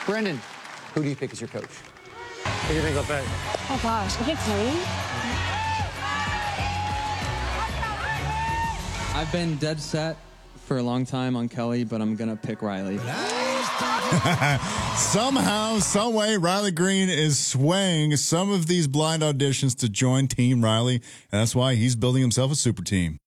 Brendan, who do you pick as your coach? Who do you think I'll pick? Oh, gosh. I pick Kelly. I've been dead set for a long time on Kelly, but I'm going to pick Riley. Somehow, some way, Riley Green is swaying some of these blind auditions to join Team Riley, and that's why he's building himself a super team.